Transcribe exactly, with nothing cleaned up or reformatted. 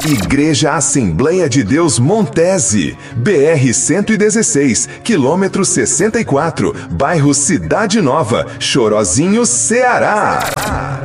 Igreja Assembleia de Deus Montese, B R cento e dezesseis, quilômetro sessenta e quatro, bairro Cidade Nova, Chorozinho, Ceará.